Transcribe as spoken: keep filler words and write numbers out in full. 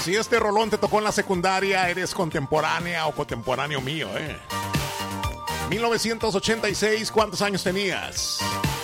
Si este rolón te tocó en la secundaria, eres contemporánea o contemporáneo mío, ¿eh? mil novecientos ochenta y seis, ¿cuántos años tenías?